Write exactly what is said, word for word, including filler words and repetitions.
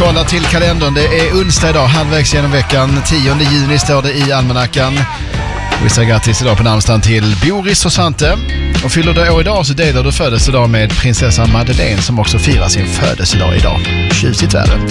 kollar till kalendern. Det är onsdag idag, halvvägs genom veckan. tionde juni står det i almanackan. Vi säger grattis idag på namnsdagen till Boris och Svante. Och fyller du år idag så delar du födelsedag med prinsessan Madeleine som också firar sin födelsedag idag. Tjusigt värre.